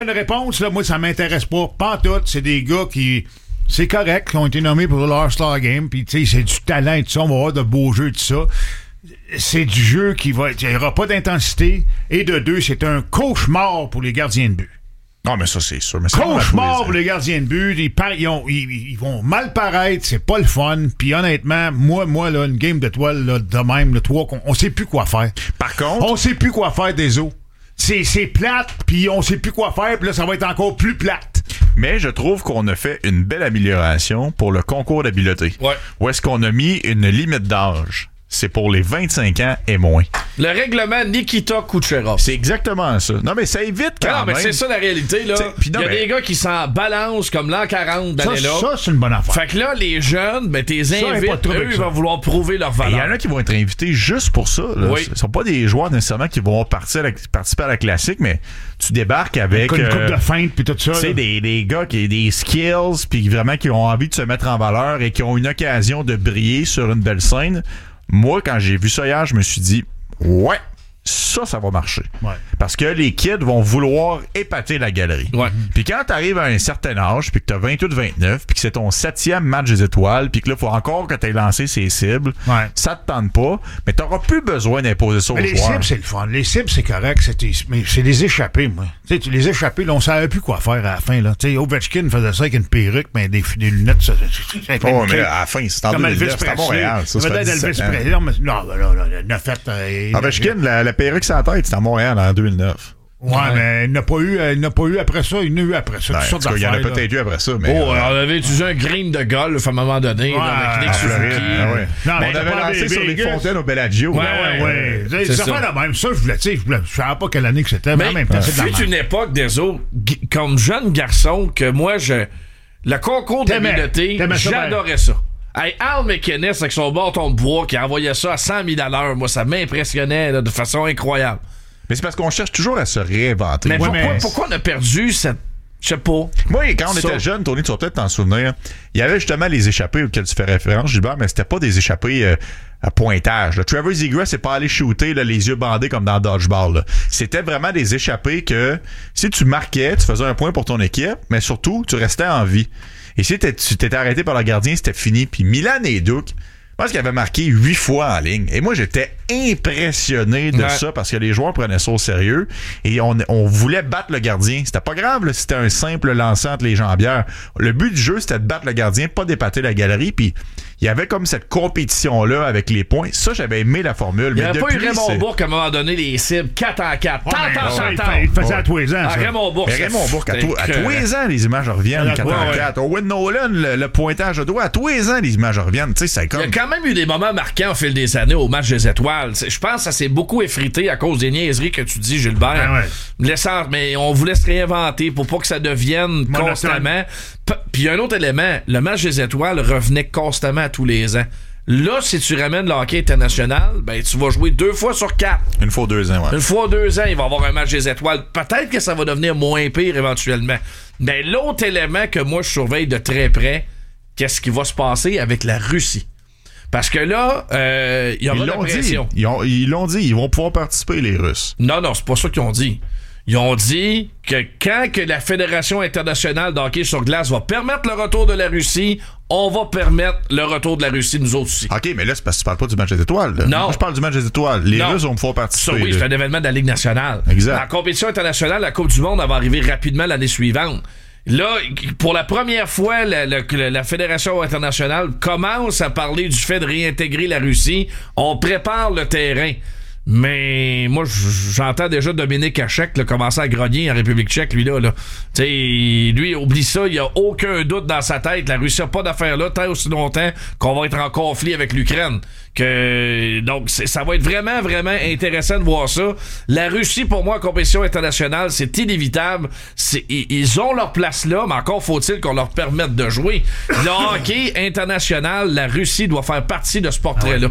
Une réponse, là, moi, ça m'intéresse pas. Pas tout. C'est des gars qui... C'est correct, qui ont été nommés pour l'All-Star Game. Puis, tu sais, c'est du talent et tout ça. On va avoir de beaux jeux et tout ça. C'est du jeu qui va... Il n'y aura pas d'intensité. Et de deux, c'est un cauchemar pour les gardiens de but. Non, mais ça, c'est sûr. Mais cauchemar pour les gardiens de but. Ils vont mal paraître. C'est pas le fun. Puis honnêtement, moi là, une game de toile là, de même, le 3, on sait plus quoi faire. Par contre... On sait plus quoi faire des os. C'est plate, puis on sait plus quoi faire, puis là, ça va être encore plus plate. Mais je trouve qu'on a fait une belle amélioration pour le concours d'habileté. Ouais. Où est-ce qu'on a mis une limite d'âge? C'est pour les 25 ans et moins. Le règlement Nikita Kucherov. C'est exactement ça. Non, mais ça évite quand même. Mais c'est ça la réalité, là. Il y a des gars qui s'en balancent comme l'an 40 d'année-là. Ça, c'est une bonne affaire. Fait que là, les jeunes, t'es invites, eux, ils vont vouloir prouver leur valeur. Il y en a qui vont être invités juste pour ça. Oui. Ce sont pas des joueurs nécessairement qui vont participer à la classique, mais tu débarques avec... Une coupe de feinte puis tout ça. Tu sais, des gars qui ont des skills puis vraiment qui ont envie de se mettre en valeur et qui ont une occasion de briller sur une belle scène. Moi, quand j'ai vu ça hier, je me suis dit, ouais, ça va marcher. Ouais. Parce que les kids vont vouloir épater la galerie. Ouais. Puis quand t'arrives à un certain âge, puis que t'as 28-29, puis que c'est ton 7e match des étoiles, puis que là, faut encore que t'aies lancé ces cibles, ça te tente pas, mais t'auras plus besoin d'imposer ça aux joueurs. Les cibles, c'est le fun. Les cibles, c'est correct. Mais c'est des échappés, moi. Tu sais, les échappés, là, on savait plus quoi faire à la fin, là. Tu sais, Ovechkin faisait ça avec une perruque, mais des lunettes, Oh, mais à la fin, c'est en 2009, c'est à Montréal. Ça fait 17 ans. Non, il a fait... Ovechkin, la perruque sur la tête, c'était à Montréal en 2009. Ouais, mais il n'a pas eu après ça. Il n'a eu après ça. Il y en a peut-être eu après ça. Mais on avait utilisé un green de golf à un moment donné. Avec Nick Suzuki. Non, on avait lancé sur les fontaines au Bellagio. Ouais. Ça fait la même. Ça, je ne savais pas quelle année que c'était. Mais en même temps, c'est de la fut une époque des autres, comme jeune garçon, que moi, le concours d'habileté, j'adorais ça. Hey, Al McInnes avec son bâton de bois qui envoyait ça à 100 000 à l'heure, moi, ça m'impressionnait là, de façon incroyable. Mais c'est parce qu'on cherche toujours à se réinventer. Mais pourquoi on a perdu cette... Je sais pas. Moi, quand on était jeune, Tony, tu vas peut-être t'en souvenir, il y avait justement les échappées auxquelles tu fais référence, Gilbert, mais c'était pas des échappées à pointage. Là. Trevor Zegras c'est pas allé shooter là, les yeux bandés comme dans Dodgeball. Là. C'était vraiment des échappées que si tu marquais, tu faisais un point pour ton équipe, mais surtout, tu restais en vie. Et si tu t'étais arrêté par le gardien, c'était fini. Puis Milan et Duke, je pense qu'il avait marqué 8 fois en ligne. Et moi, j'étais impressionné de ça parce que les joueurs prenaient ça au sérieux et on voulait battre le gardien. C'était pas grave là, c'était un simple lancer entre les jambières. Le but du jeu, c'était de battre le gardien, pas d'épater la galerie. Puis il y avait comme cette compétition-là avec les points. Ça, j'avais aimé la formule. Il n'y avait pas eu Raymond Bourque à un moment donné, les cibles 4 en 4. Il faisait à tous les ans. Raymond Bourque. À tous les ans, les images reviennent 4 en 4. Owen Nolan, le pointage de doigt, à tous les ans, les images reviennent. Tu sais, c'est comme... Il y a quand même eu des moments marquants au fil des années au match des étoiles. Je pense que ça s'est beaucoup effrité à cause des niaiseries que tu dis, Gilbert. Mais on voulait se réinventer pour pas que ça devienne constamment. Puis un autre élément, le match des étoiles revenait constamment à tous les ans. Là, si tu ramènes le hockey international, ben tu vas jouer 2 fois sur 4. Une fois 2 ans, ouais. Une fois 2 ans, il va y avoir un match des étoiles. Peut-être que ça va devenir moins pire éventuellement. Mais l'autre élément que moi je surveille de très près, qu'est-ce qui va se passer avec la Russie? Parce que là, il y aura de la pression. Ils l'ont dit, ils vont pouvoir participer, les Russes. Non, c'est pas ça qu'ils ont dit. Ils ont dit que quand que la Fédération internationale de hockey sur glace va permettre le retour de la Russie, on va permettre le retour de la Russie, nous autres aussi. OK, mais là, c'est parce que tu parles pas du match des étoiles. Là. Non. Moi, je parle du match des étoiles. Les Russes vont pouvoir participer. Ça, oui, c'est un événement de la Ligue nationale. Exact. En compétition internationale, la Coupe du monde va arriver rapidement l'année suivante. Là, pour la première fois, la Fédération internationale commence à parler du fait de réintégrer la Russie. On prépare le terrain. Mais moi, j'entends déjà Dominique Hachek commencer à grogner en République tchèque, lui-là. Tu sais, lui, oublie ça, il n'y a aucun doute dans sa tête. La Russie n'a pas d'affaire là tant aussi longtemps qu'on va être en conflit avec l'Ukraine. Donc, ça va être vraiment, vraiment intéressant de voir ça. La Russie, pour moi, en compétition internationale, c'est inévitable. Ils ont leur place là, mais encore faut-il qu'on leur permette de jouer. Le hockey international, la Russie doit faire partie de ce portrait-là.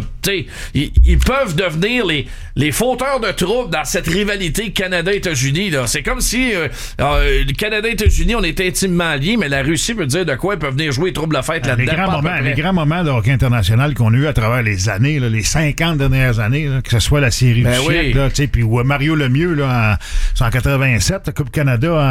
Ils peuvent devenir les fauteurs de troubles dans cette rivalité Canada-États-Unis. Là. C'est comme si le Canada et États-Unis, on était intimement liés, mais la Russie peut dire de quoi ils peuvent venir jouer trouble la fête là-dedans. Les grands moments de hockey international qu'on a eu à travers travers les années, là, les 50 dernières années, là, que ce soit la série du siècle, là, tu sais, puis Mario Lemieux, là, en 87, la Coupe Canada